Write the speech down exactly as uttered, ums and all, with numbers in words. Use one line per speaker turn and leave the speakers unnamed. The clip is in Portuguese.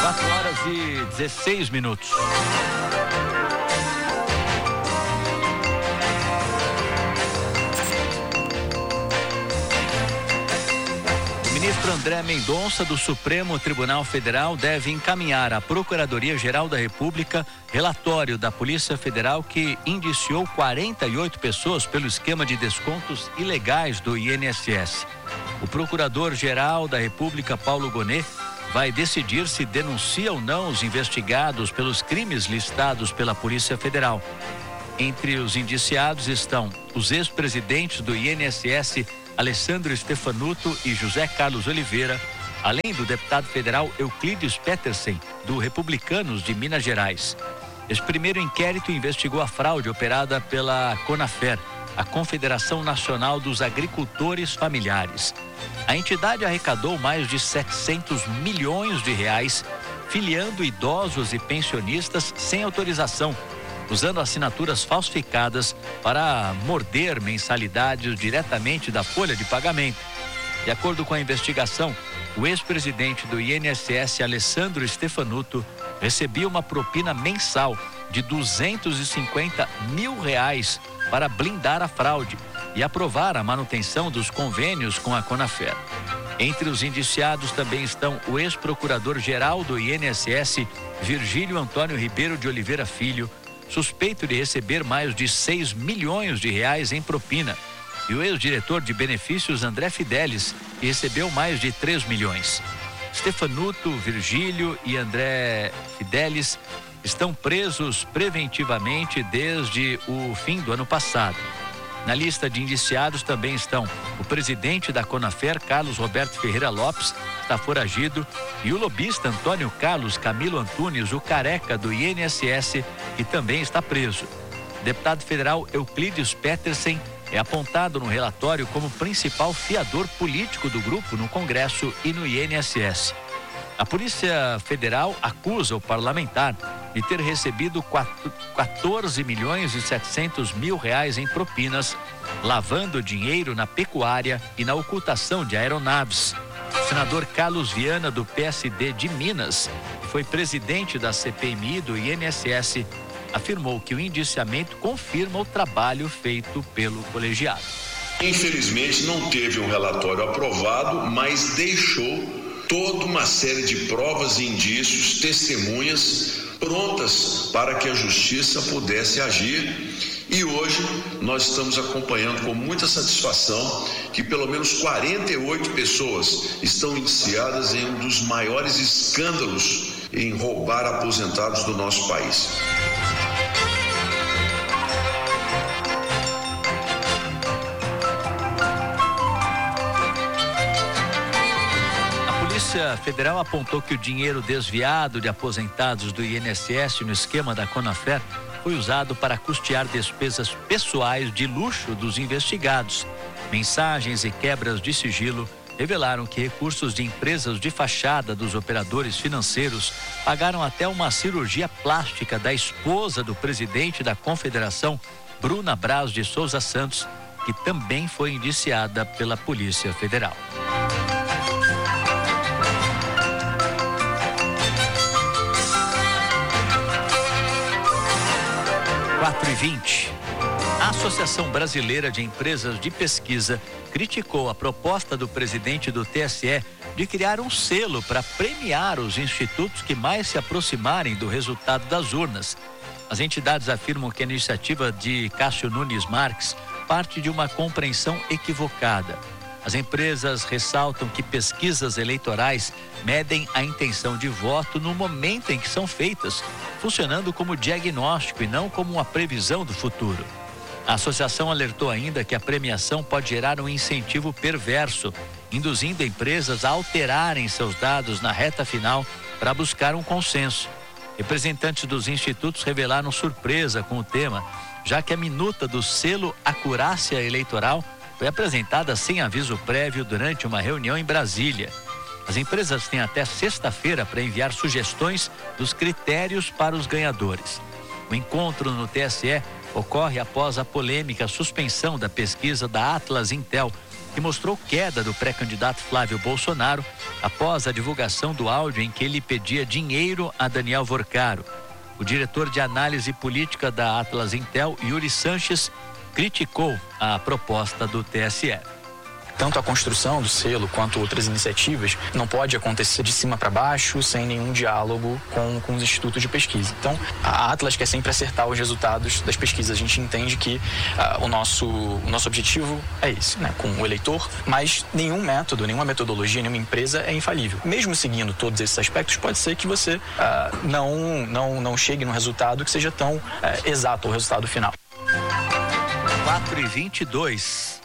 quatro horas e dezesseis minutos. O ministro André Mendonça, do Supremo Tribunal Federal, deve encaminhar à Procuradoria-Geral da República relatório da Polícia Federal que indiciou quarenta e oito pessoas pelo esquema de descontos ilegais do I N S S. O Procurador-Geral da República, Paulo Gonet, vai decidir se denuncia ou não os investigados pelos crimes listados pela Polícia Federal. Entre os indiciados estão os ex-presidentes do I N S S, Alessandro Stefanuto e José Carlos Oliveira, além do deputado federal Euclides Petersen, do Republicanos de Minas Gerais. Esse primeiro inquérito investigou a fraude operada pela CONAFER, a Confederação Nacional dos Agricultores Familiares. A entidade arrecadou mais de setecentos milhões de reais, filiando idosos e pensionistas sem autorização, usando assinaturas falsificadas para morder mensalidades diretamente da folha de pagamento. De acordo com a investigação, o ex-presidente do I N S S, Alessandro Stefanuto, recebia uma propina mensal de duzentos e cinquenta mil reais para blindar a fraude e aprovar a manutenção dos convênios com a CONAFER. Entre os indiciados também estão o ex-procurador-geral do I N S S, Virgílio Antônio Ribeiro de Oliveira Filho, suspeito de receber mais de seis milhões de reais em propina, e o ex-diretor de benefícios André Fidelis, que recebeu mais de três milhões. Stefanuto, Virgílio e André Fidelis estão presos preventivamente desde o fim do ano passado. Na lista de indiciados também estão o presidente da CONAFER, Carlos Roberto Ferreira Lopes, está foragido, e o lobista Antônio Carlos Camilo Antunes, o careca do I N S S, que também está preso. O deputado federal Euclides Petersen é apontado no relatório como principal fiador político do grupo no Congresso e no I N S S. A Polícia Federal acusa o parlamentar de ter recebido quatorze milhões e setecentos mil reais em propinas, lavando dinheiro na pecuária e na ocultação de aeronaves. O senador Carlos Viana, do P S D de Minas, que foi presidente da C P M I do I N S S, afirmou que o indiciamento confirma o trabalho feito pelo colegiado.
Infelizmente não teve um relatório aprovado, mas deixou toda uma série de provas, indícios, testemunhas prontas para que a justiça pudesse agir. E hoje nós estamos acompanhando com muita satisfação que pelo menos quarenta e oito pessoas estão indiciadas em um dos maiores escândalos em roubar aposentados do nosso país.
A Polícia Federal apontou que o dinheiro desviado de aposentados do I N S S no esquema da CONAFER foi usado para custear despesas pessoais de luxo dos investigados. Mensagens e quebras de sigilo revelaram que recursos de empresas de fachada dos operadores financeiros pagaram até uma cirurgia plástica da esposa do presidente da Confederação, Bruna Braz de Souza Santos, que também foi indiciada pela Polícia Federal. quatro e vinte. A Associação Brasileira de Empresas de Pesquisa criticou a proposta do presidente do T S E de criar um selo para premiar os institutos que mais se aproximarem do resultado das urnas. As entidades afirmam que a iniciativa de Cássio Nunes Marques parte de uma compreensão equivocada. As empresas ressaltam que pesquisas eleitorais medem a intenção de voto no momento em que são feitas, funcionando como diagnóstico e não como uma previsão do futuro. A associação alertou ainda que a premiação pode gerar um incentivo perverso, induzindo empresas a alterarem seus dados na reta final para buscar um consenso. Representantes dos institutos revelaram surpresa com o tema, já que a minuta do selo Acurácia Eleitoral foi apresentada sem aviso prévio durante uma reunião em Brasília. As empresas têm até sexta-feira para enviar sugestões dos critérios para os ganhadores. O encontro no T S E ocorre após a polêmica suspensão da pesquisa da Atlas Intel, que mostrou queda do pré-candidato Flávio Bolsonaro após a divulgação do áudio em que ele pedia dinheiro a Daniel Vorcaro. O diretor de análise política da Atlas Intel, Yuri Sanches, criticou a proposta do T S E.
Tanto a construção do selo quanto outras iniciativas não pode acontecer de cima para baixo, sem nenhum diálogo com, com os institutos de pesquisa. Então, a Atlas quer sempre acertar os resultados das pesquisas. A gente entende que uh, o, nosso, o nosso objetivo é esse, né, com o eleitor, mas nenhum método, nenhuma metodologia, nenhuma empresa é infalível. Mesmo seguindo todos esses aspectos, pode ser que você uh, não, não, não chegue num resultado que seja tão uh, exato o resultado final.
quatro e vinte e dois.